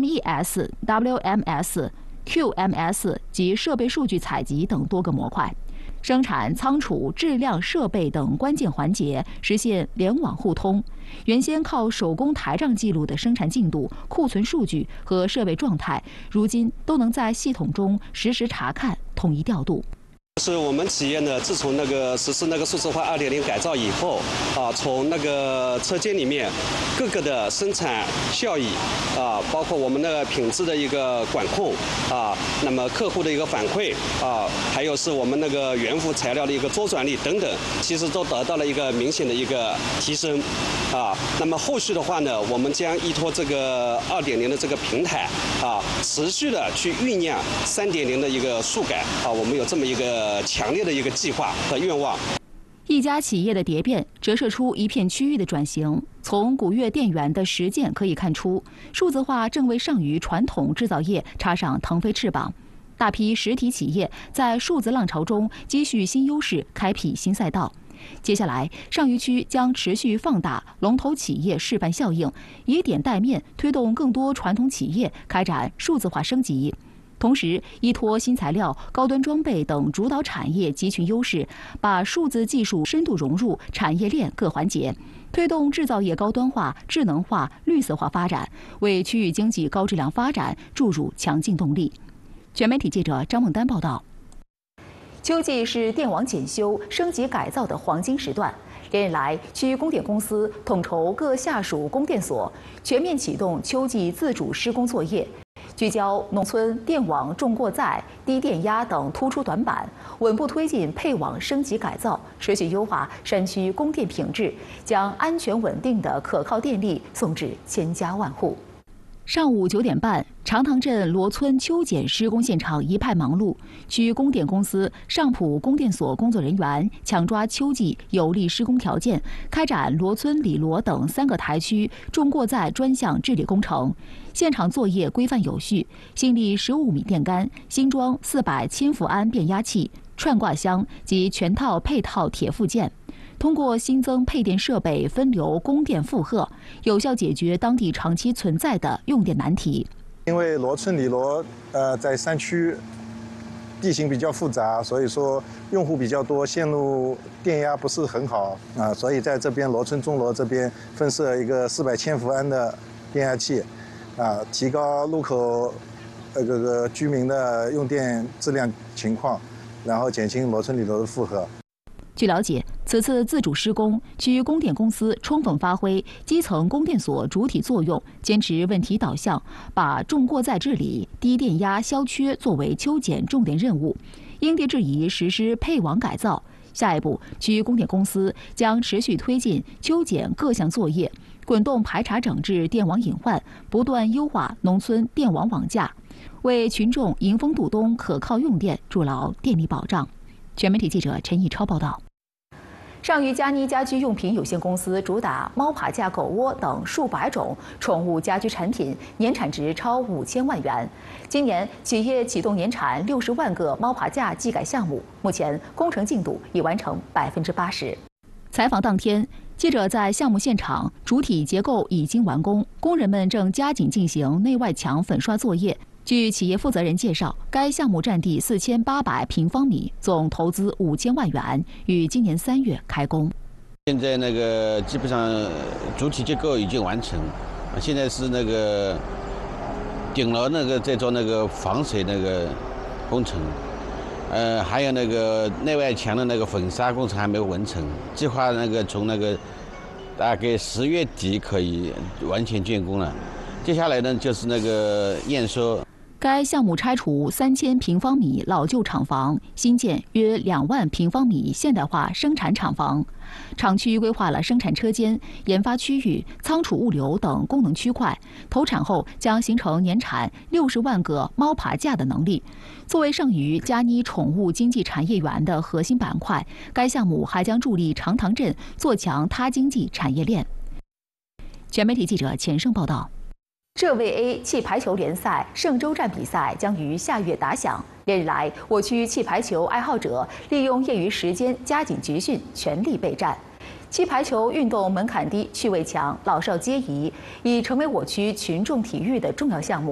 MES、WMS、QMS 及设备数据采集等多个模块。生产、仓储、质量、设备等关键环节实现联网互通。原先靠手工台账记录的生产进度、库存数据和设备状态，如今都能在系统中实时查看、统一调度。 是我们企业呢，自从实施数字化2.0改造以后，从车间里面各个的生产效益包括我们的品质的一个管控那么客户的一个反馈还有是我们原物材料的一个周转率等等，其实都得到了一个明显的一个提升那么后续的话呢，我们将依托这个2.0的这个平台持续的去酝酿3.0的一个速改我们有这么一个强烈的一个计划和愿望。 一家企业的蝶变折射出一片区域的转型。从古越电源的实践可以看出，数字化正为上虞传统制造业插上腾飞翅膀。大批实体企业在数字浪潮中积蓄新优势，开辟新赛道。接下来，上虞区将持续放大龙头企业示范效应，以点带面推动更多传统企业开展数字化升级。同时，依托新材料、高端装备等主导产业集群优势，把数字技术深度融入产业链各环节，推动制造业高端化、智能化、绿色化发展，为区域经济高质量发展注入强劲动力。全媒体记者张梦丹报道。秋季是电网检修、升级改造的黄金时段。连日来，区供电公司统筹各下属供电所，全面启动秋季自主施工作业。聚焦农村电网重过载、低电压等突出短板，稳步推进配网升级改造，持续优化山区供电品质，将安全稳定的可靠电力送至千家万户。上午9点半，长塘镇罗村秋检施工现场一派忙碌。区供电公司上浦供电所工作人员抢抓秋季有利施工条件，开展罗村、里罗等3个台区重过载专项治理工程。现场作业规范有序，新立15米电杆，新装400千伏安变压器、串挂箱及全套配套铁附件。通过新增配电设备分流供电负荷，有效解决当地长期存在的用电难题。 因为罗村里罗在山区地形比较复杂，所以说用户比较多，线路电压不是很好所以在这边罗村中罗这边分设一个400千伏安的变压器提高路口居民的用电质量情况，然后减轻罗村里罗的负荷。 据了解，此次自主施工，区供电公司充分发挥基层供电所主体作用，坚持问题导向，把重过载治理、低电压消缺作为秋检重点任务，因地制宜实施配网改造。下一步，区供电公司将持续推进秋检各项作业，滚动排查整治电网隐患，不断优化农村电网网架，为群众迎风度冬、可靠用电筑牢电力保障。全媒体记者陈毅超报道。上虞佳妮家居用品有限公司主打猫爬架、狗窝等数百种宠物家居产品，年产值超5000万元。今年企业启动年产60万个猫爬架技改项目，目前工程进度已完成80%。采访当天，记者在项目现场，主体结构已经完工，工人们正加紧进行内外墙粉刷作业。据企业负责人介绍，该项目占地4800平方米，总投资5000万元，于今年3月开工。 现在基本上主体结构已经完成，现在是顶楼在做防水工程，还有内外墙的粉刷工程还没有完成，计划从大概10月底可以完全竣工了。接下来就是验收。 该项目拆除3000平方米老旧厂房，新建约2万平方米现代化生产厂房。厂区规划了生产车间、研发区域、仓储物流等功能区块。投产后将形成年产60万个猫爬架的能力。作为上虞佳妮宠物经济产业园的核心板块，该项目还将助力长塘镇做强他经济产业链。全媒体记者钱胜报道。浙卫 A 气排球联赛嵊州站比赛将于下月打响。连日来，我区气排球爱好者利用业余时间加紧集训，全力备战。气排球运动门槛低、趣味强，老少皆宜，已成为我区群众体育的重要项目。